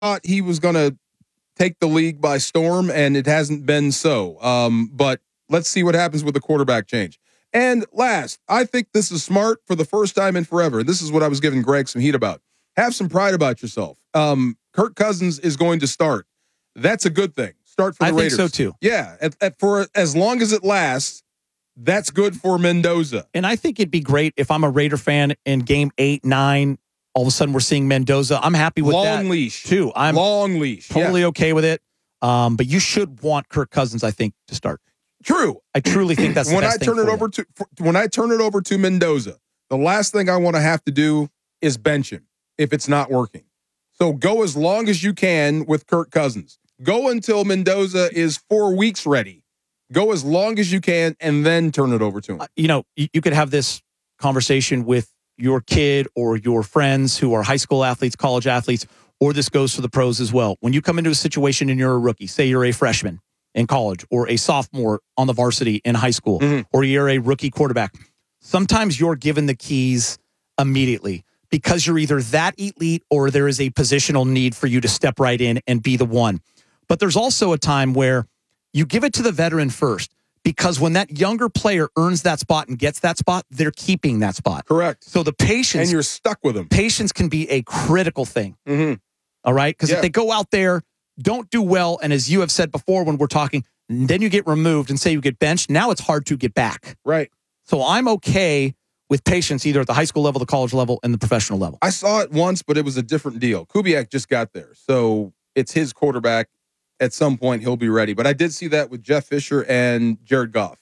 thought he was going to take the league by storm, and it hasn't been so. But let's see what happens with the quarterback change. And last, I think this is smart for the first time in forever. This is what I was giving Greg some heat about. Have some pride about yourself. Kirk Cousins is going to start. That's a good thing. Start for the Raiders. I think so, too. Yeah, for as long as it lasts, that's good for Mendoza. And I think it'd be great if I'm a Raider fan in game 8, 9, all of a sudden we're seeing Mendoza. I'm happy with that. Long leash. Too. I'm long leash. Totally okay with it. But you should want Kirk Cousins, I think, to start. True. I truly think that's the when best I turn thing it over to when I turn it over to Mendoza, the last thing I want to have to do is bench him if it's not working. So go as long as you can with Kirk Cousins. Go until Mendoza is 4 weeks ready. Go as long as you can and then turn it over to him. You could have this conversation with your kid or your friends who are high school athletes, college athletes, or this goes for the pros as well. When you come into a situation and you're a rookie, say you're a freshman in college or a sophomore on the varsity in high school, or you're a rookie quarterback, sometimes you're given the keys immediately because you're either that elite or there is a positional need for you to step right in and be the one. But there's also a time where you give it to the veteran first because when that younger player earns that spot and gets that spot, they're keeping that spot. Correct. So the patience. And you're stuck with them. Patience can be a critical thing. All right? Because if they go out there, don't do well, and as you have said before when we're talking, then you get removed and say you get benched, now it's hard to get back. Right. So I'm okay with patience either at the high school level, the college level, and the professional level. I saw it once, but it was a different deal. Kubiak just got there, so it's his quarterback. At some point, he'll be ready. But I did see that with Jeff Fisher and Jared Goff.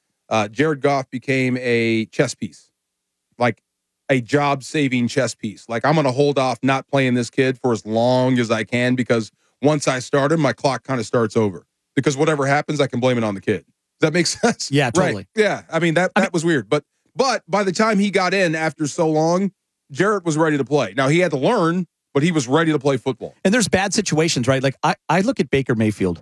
Jared Goff became a chess piece, like a job-saving chess piece. Like, I'm going to hold off not playing this kid for as long as I can because once I start him, my clock kind of starts over. Because whatever happens, I can blame it on the kid. Does that make sense? Yeah, totally. Right. Yeah, I mean, that was weird. But by the time he got in after so long, Jarrett was ready to play. Now, he had to learn, but he was ready to play football. And there's bad situations, right? Like, I look at Baker Mayfield,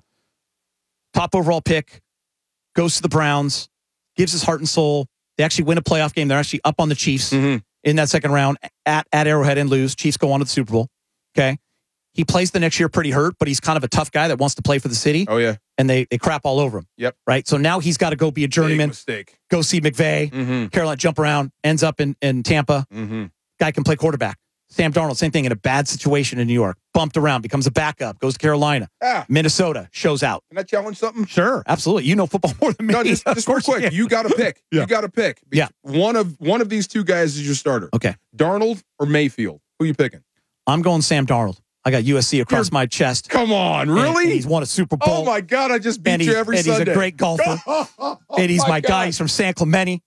top overall pick, goes to the Browns, gives his heart and soul. They actually win a playoff game. They're actually up on the Chiefs in that second round at Arrowhead and lose. Chiefs go on to the Super Bowl. Okay. He plays the next year pretty hurt, but he's kind of a tough guy that wants to play for the city. Oh, yeah. And they crap all over him. Yep. Right? So now he's got to go be a journeyman. Big mistake. Go see McVay. Carolina, jump around, ends up in Tampa. Guy can play quarterback. Sam Darnold, same thing in a bad situation in New York. Bumped around, becomes a backup, goes to Carolina. Minnesota, shows out. Can I challenge something? Sure, absolutely. You know football more than me. No, just real quick. You got to pick. Yeah. You got to pick. Yeah. One of these two guys is your starter. Okay. Darnold or Mayfield? Who you picking? I'm going Sam Darnold. I got USC across my chest. Come on, really? And he's won a Super Bowl. Oh, my God. I just beat you every Sunday. And he's a great golfer. And he's my guy. He's from San Clemente.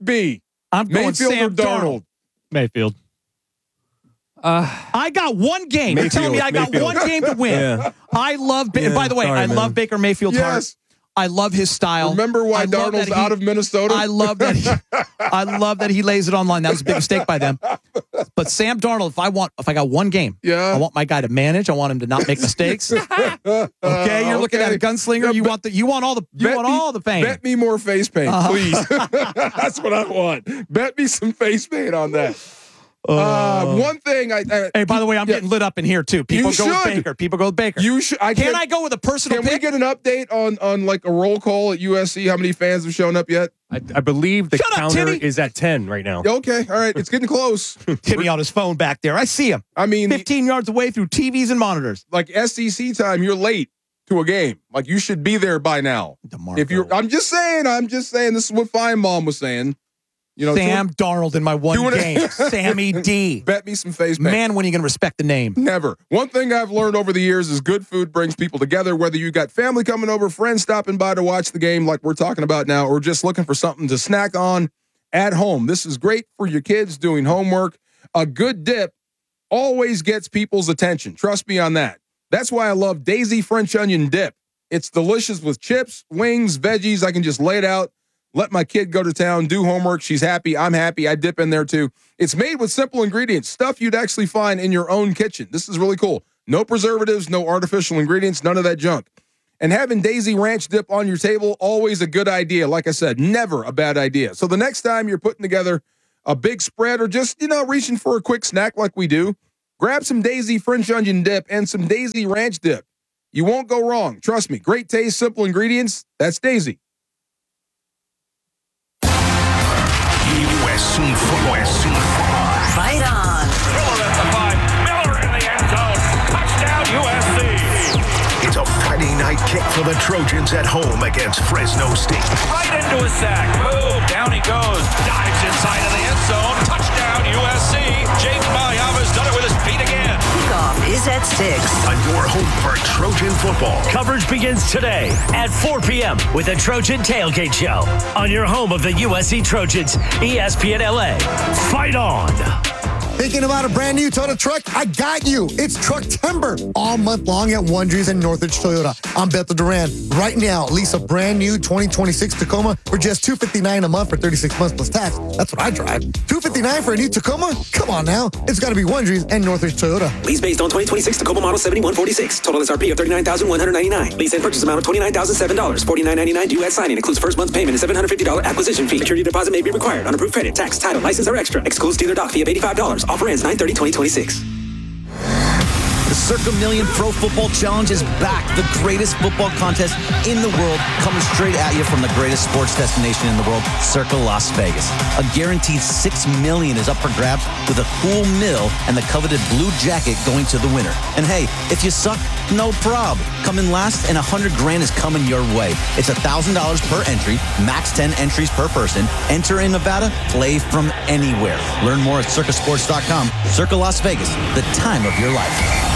I'm going Mayfield Sam or Darnold? Mayfield. I got one game. You're telling me I got one game to win. Yeah. I love, and by the way, I love Baker Mayfield's heart. I love his style. Remember why Darnold's out of Minnesota? I love that he lays it online. That was a big mistake by them. But Sam Darnold, if I got one game, I want my guy to manage. I want him to not make mistakes. Okay, you're looking at a gunslinger. You want all the fame. Bet me more face paint, please. That's what I want. Bet me some face paint on that. One thing hey, by the way, I'm getting lit up in here too. People go with Baker. People go with Baker. You should. Can I go with a personal pick? Can we get an update on like a roll call at USC? How many fans have shown up yet? I believe the counter is at 10 right now. Okay, all right, it's getting close. Timmy on his phone back there. I see him. I mean, 15 yards away through TVs and monitors. Like SEC time, you're late to a game. Like you should be there by now. I'm just saying. This is what Feinbaum was saying. You know, Sam Darnold in my one game. Sammy D. Bet me some face paint. Man, when are you going to respect the name? Never. One thing I've learned over the years is good food brings people together, whether you got family coming over, friends stopping by to watch the game like we're talking about now, or just looking for something to snack on at home. This is great for your kids doing homework. A good dip always gets people's attention. Trust me on that. That's why I love Daisy French Onion Dip. It's delicious with chips, wings, veggies. I can just lay it out. Let my kid go to town, do homework. She's happy. I'm happy. I dip in there too. It's made with simple ingredients, stuff you'd actually find in your own kitchen. This is really cool. No preservatives, no artificial ingredients, none of that junk. And having Daisy Ranch dip on your table, always a good idea. Like I said, never a bad idea. So the next time you're putting together a big spread or just, reaching for a quick snack like we do, Grab some Daisy French onion dip and some Daisy ranch dip. You won't go wrong. Trust me. Great taste, simple ingredients. That's Daisy. USC football. Fight on. Miller at the 5. Miller in the end zone. Touchdown USC. It's a Friday night kick for the Trojans at home against Fresno State. Right into a sack. Boom. Down he goes. Dives inside of the end zone. Touchdown USC. Jaden Mayava's done it with his feet again. Kickoff is at 6. On your home for Trojan football. Coverage begins today at 4 p.m. with the Trojan Tailgate Show on your home of the USC Trojans, ESPN LA. Fight on. Thinking about a brand new Toyota truck? I got you. It's Truck Timber all month long at Wondries and Northridge Toyota. I'm Beto Duran. Right now, lease a brand new 2026 Tacoma for just $259 a month for 36 months plus tax. That's what I drive. $259 for a new Tacoma? Come on now. It's got to be Wondries and Northridge Toyota. Lease based on 2026 Tacoma model 7146. Total SRP of $39,199. Lease and purchase amount of $29,007. $49.99 due at signing. Includes first month payment and $750 acquisition fee. Maturity deposit may be required. On approved credit, tax, title, license are extra. Excludes dealer dock fee of $85. Offer ends 9/30/2026. The Circa Million Pro Football Challenge is back. The greatest football contest in the world, coming straight at you from the greatest sports destination in the world, Circa Las Vegas. A guaranteed $6 million is up for grabs with a cool meal and the coveted blue jacket going to the winner. And hey, if you suck, no prob. Come in last and $100,000 is coming your way. It's $1,000 per entry, max 10 entries per person. Enter in Nevada, play from anywhere. Learn more at circasports.com. Circa Las Vegas, the time of your life.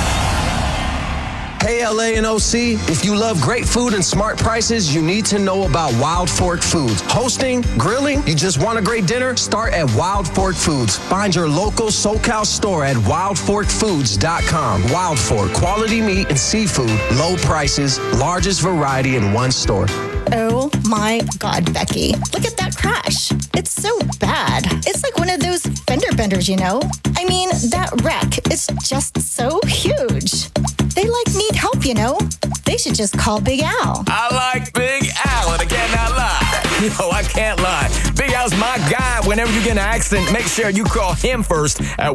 Hey, LA and OC, if you love great food and smart prices, you need to know about Wild Fork Foods. Hosting, grilling, you just want a great dinner? Start at Wild Fork Foods. Find your local SoCal store at wildforkfoods.com. Wild Fork, quality meat and seafood, low prices, largest variety in one store. Oh my God, Becky. Look at that crash. It's so bad. It's like one of those fender benders, you know? I mean, that wreck is just so huge. They need help, you know? They should just call Big Al. I like Big Al, and I cannot lie. Yo, I can't lie. Big Al's my guy. Whenever you get in an accident, make sure you call him first at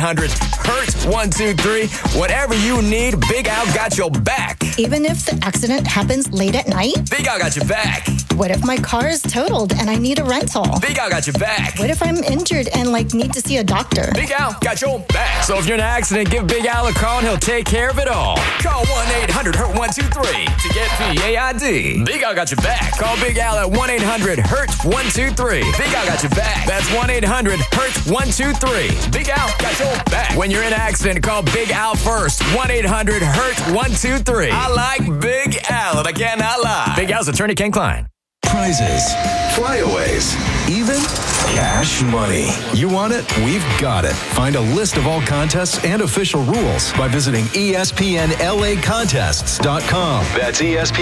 1-800-HURT-123. Whatever you need, Big Al got your back. Even if the accident happens late at night? Big Al got your back. What if my car is totaled and I need a rental? Big Al got your back. What if I'm injured and need to see a doctor? Big Al got your back. So if you're in an accident, give Big Al a call and he'll take care of it all. Call 1-800-HURT-123 to get PAID. Big Al got your back. Call Big Al at 1-800-HURT-123. Big Al got your back. That's 1-800-HURT-123. Big Al got your back. When you're in an accident, call Big Al first. 1-800-HURT-123. I like Big Al, and I cannot lie. Big Al's attorney, Ken Klein. Prizes, flyaways, even cash money. You want it? We've got it. Find a list of all contests and official rules by visiting ESPNLAcontests.com. That's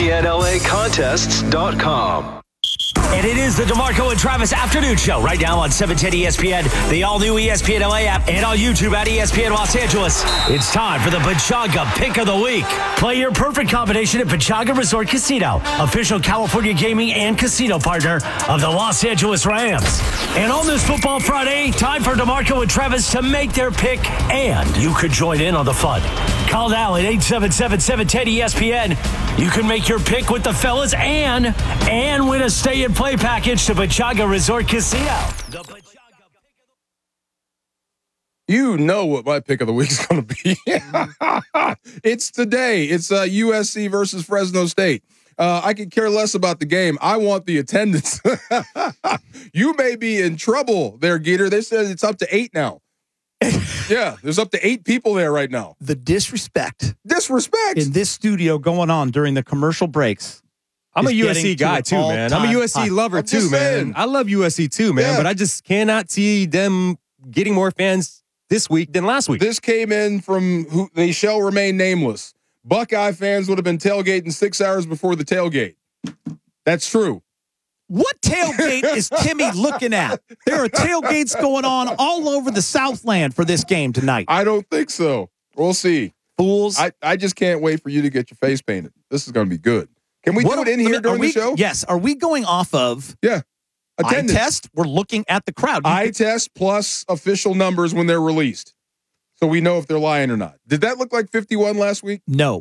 ESPNLAcontests.com. And it is the DeMarco and Travis Afternoon Show right now on 710 ESPN, the all-new ESPN LA app, and on YouTube at ESPN Los Angeles. It's time for the Pechanga Pick of the Week. Play your perfect combination at Pechanga Resort Casino, official California gaming and casino partner of the Los Angeles Rams. And on this Football Friday, time for DeMarco and Travis to make their pick, and you could join in on the fun. Call now at 877-710-ESPN. You can make your pick with the fellas and win a stay-and-play package to Pechanga Resort Casino. You know what my pick of the week is going to be. It's today. It's USC versus Fresno State. I could care less about the game. I want the attendance. You may be in trouble there, Geeter. They said it's up to 8 now. Yeah, there's up to 8 people there right now. The disrespect in this studio going on during the commercial breaks. I'm a USC guy too, man. I'm a USC lover too, man. I love USC too, man. Yeah. But I just cannot see them getting more fans this week than last week. This came in from who they shall remain nameless. Buckeye fans would have been tailgating 6 hours before the tailgate. That's true. What tailgate is Timmy looking at? There are tailgates going on all over the Southland for this game tonight. I don't think so. We'll see. Fools. I just can't wait for you to get your face painted. This is going to be good. Can we do it in here during the show? Yes. Are we going off of attendance? Eye test? We're looking at the crowd. Eye test plus official numbers when they're released. So we know if they're lying or not. Did that look like 51 last week? No.